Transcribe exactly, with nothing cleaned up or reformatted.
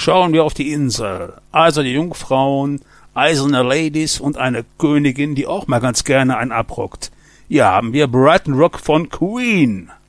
Schauen wir auf die Insel. Eiserne Jungfrauen, eiserne Ladies und eine Königin, die auch mal ganz gerne einen abrockt. Hier haben wir Brighton Rock von Queen.